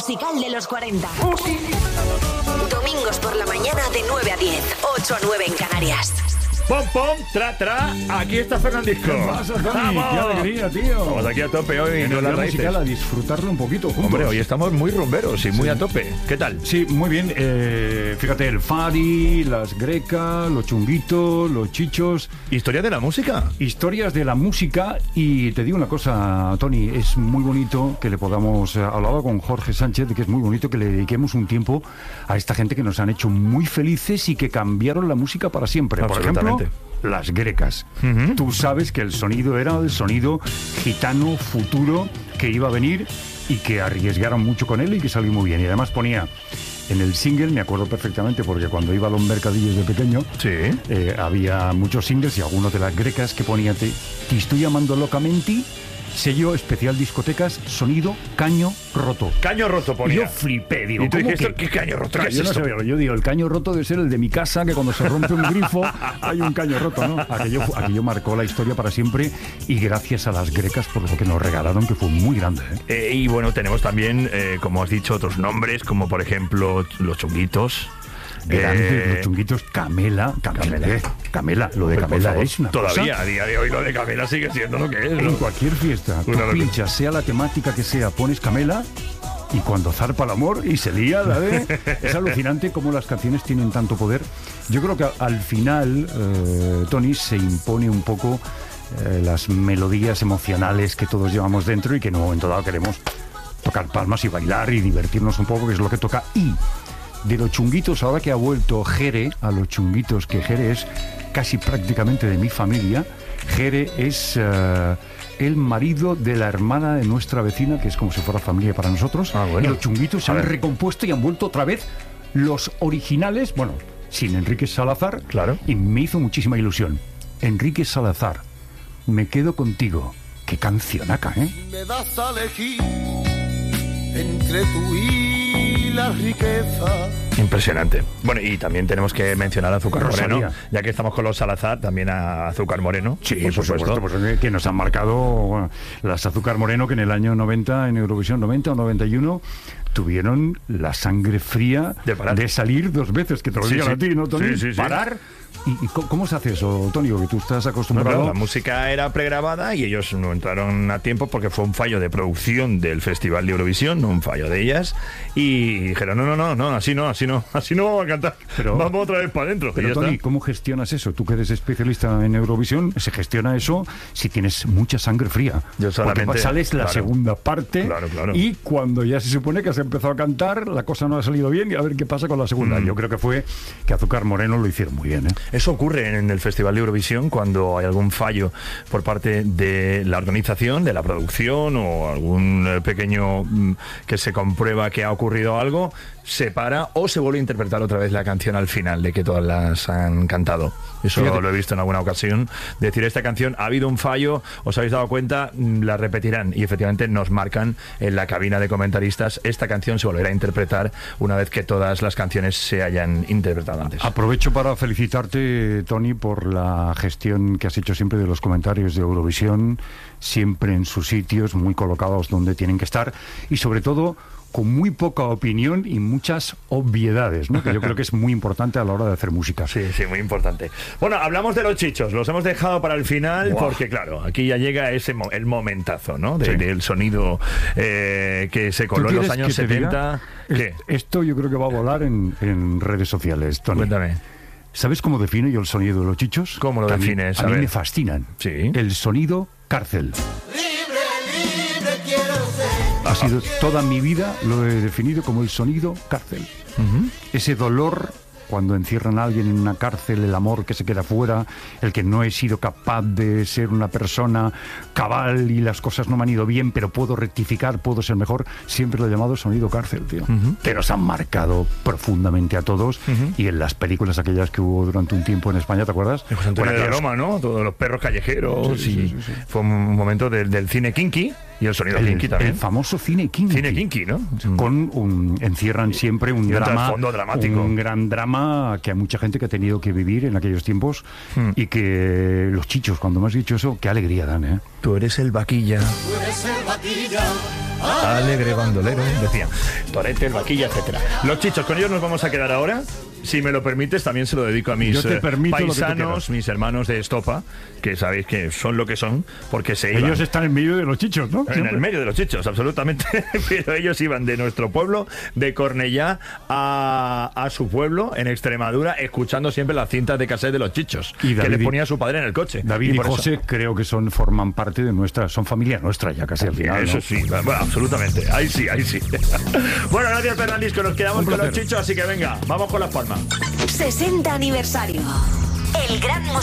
musical de los 40. Domingos por la mañana de 9 a 10, 8 a 9 en Canarias. Pom, pom, tra, tra, aquí está Fernandisco. ¿Qué pasa, Tony? ¡Vamos! ¡Qué alegría, tío! Estamos aquí a tope hoy en las raíces. musical a disfrutarlo un poquito juntos. Hombre, hoy estamos muy rumberos y muy a tope. ¿Qué tal? Sí, muy bien. Fíjate, el Fari, las grecas, los chunguitos, los chichos. Historia de la música. Historias de la música. Y te digo una cosa, Tony, es muy bonito que le podamos... hablaba con Jorge Sánchez de que es muy bonito que le dediquemos un tiempo a esta gente que nos han hecho muy felices y que cambiaron la música para siempre. Por ejemplo, las grecas. Tú sabes que el sonido era el sonido gitano futuro que iba a venir y que arriesgaron mucho con él y que salió muy bien. Y además ponía en el single, me acuerdo perfectamente porque cuando iba a los mercadillos de pequeño, había muchos singles y algunos de las grecas que ponía te estoy llamando locamente, sello especial discotecas, sonido caño roto. Caño roto ponía. Y yo flipé, digo, ¿y tú ¿cómo dijiste, que? qué caño roto? ¿Qué es Yo no esto? sabía, yo digo, el caño roto debe ser el de mi casa, que cuando se rompe un grifo hay un caño roto, ¿no? Aquello marcó la historia para siempre y gracias a las grecas por lo que nos regalaron, que fue muy grande. Y bueno, tenemos también, como has dicho, otros nombres, como por ejemplo los chunguitos. Grandes, los chunguitos, Camela. Lo de Camela es una todavía, cosa. a día de hoy lo de Camela sigue siendo lo que es, ¿no? En cualquier fiesta, tú pinchas, sea la temática que sea, pones Camela y cuando zarpa el amor y se lía, es alucinante cómo las canciones tienen tanto poder. Yo creo que al final, Tony, se impone un poco las melodías emocionales que todos llevamos dentro y que en un momento dado queremos tocar palmas y bailar y divertirnos un poco, que es lo que toca. Y de los chunguitos, ahora que ha vuelto Jere, a los chunguitos, que Jere es casi prácticamente de mi familia. Jere es el marido de la hermana de nuestra vecina, que es como si fuera familia para nosotros. Bueno. Y los chunguitos se han recompuesto y han vuelto otra vez los originales, bueno, sin Enrique Salazar. Claro. Y me hizo muchísima ilusión. Enrique Salazar, Me quedo contigo. Qué cancionaca, ¿eh? Me das a elegir entre tú y la riqueza. Impresionante. Bueno, y también tenemos que mencionar a Azúcar Rosalía. Moreno, ya que estamos con los Salazar, también a Azúcar Moreno. Sí, por supuesto, pues, que nos han marcado, bueno, las Azúcar Moreno, que en el año 90, en Eurovisión 90 o 91, tuvieron la sangre fría de salir dos veces, que te lo digan a ti, ¿no, Tony? Sí. Parar. ¿Y cómo se hace eso, Tonio? Que tú estás acostumbrado... No, la música era pregrabada y ellos no entraron a tiempo porque fue un fallo de producción del Festival de Eurovisión, no un fallo de ellas, y dijeron, no, así no vamos a cantar, pero vamos otra vez para adentro. Pero, Tony, ¿cómo gestionas eso? Tú que eres especialista en Eurovisión, se gestiona eso si tienes mucha sangre fría. Yo solamente... Porque sales la segunda parte y cuando ya se supone que has empezado a cantar, la cosa no ha salido bien y a ver qué pasa con la segunda. Yo creo que fue que Azúcar Moreno lo hicieron muy bien, ¿eh? Eso ocurre en el Festival de Eurovisión cuando hay algún fallo por parte de la organización, de la producción o algún pequeño que se comprueba que ha ocurrido algo, se para o se vuelve a interpretar otra vez la canción al final de que todas las han cantado. Eso lo he visto en alguna ocasión. Decir, esta canción ha habido un fallo, os habéis dado cuenta, la repetirán y efectivamente nos marcan en la cabina de comentaristas, esta canción se volverá a interpretar una vez que todas las canciones se hayan interpretado antes. Aprovecho para felicitarte, Tony, por la gestión que has hecho siempre de los comentarios de Eurovisión, siempre en sus sitios, muy colocados donde tienen que estar y sobre todo con muy poca opinión y muchas obviedades, ¿no? Que yo creo que es muy importante a la hora de hacer música. Sí, muy importante. Bueno, hablamos de los chichos, los hemos dejado para el final porque, claro, aquí ya llega el momentazo, ¿no? Del sonido que se coló en los años 70. Esto yo creo que va a volar en redes sociales, Tony. Cuéntame. ¿Sabes cómo defino yo el sonido de los chichos? ¿Cómo lo defines? A mí me fascinan. Sí. El sonido cárcel. Libre quiero ser. Ha sido toda mi vida, lo he definido como el sonido cárcel. Ese dolor cuando encierran a alguien en una cárcel, el amor que se queda fuera, el que no he sido capaz de ser una persona cabal y las cosas no me han ido bien, pero puedo rectificar, puedo ser mejor. Siempre lo he llamado sonido cárcel, tío. Que nos han marcado profundamente a todos y en las películas aquellas que hubo durante un tiempo en España, ¿te acuerdas? José Antonio de Roma, ¿no? Todos los perros callejeros. Sí. Fue un momento del cine kinky. Y el sonido kinky también. El famoso cine kinky. Cine kinky, ¿no? Encierran siempre un drama, trasfondo dramático. Un gran drama que hay mucha gente que ha tenido que vivir en aquellos tiempos y que los chichos, cuando me has dicho eso, qué alegría dan, ¿eh? tú eres el vaquilla. Tú eres el vaquilla. Alegre bandolero, decía Torete, el vaquilla, etcétera. Los Chichos, con ellos nos vamos a quedar ahora. Si me lo permites, también se lo dedico a mis paisanos, mis hermanos de Estopa, que sabéis que son lo que son, porque se iban. Ellos están en medio de los Chichos, ¿no? En el medio de los Chichos, absolutamente. Pero ellos iban de nuestro pueblo, de Cornellá, a su pueblo, en Extremadura, escuchando siempre las cintas de cassette de los Chichos, que le ponía su padre en el coche. David y José creo que forman parte de son familia nuestra ya casi al final. Eso, ¿no? Sí, bueno, absolutamente. Ahí sí. Bueno, gracias, Fernandisco. Nos quedamos con los Chichos, así que venga, vamos con las palmas. 60 aniversario. El gran músico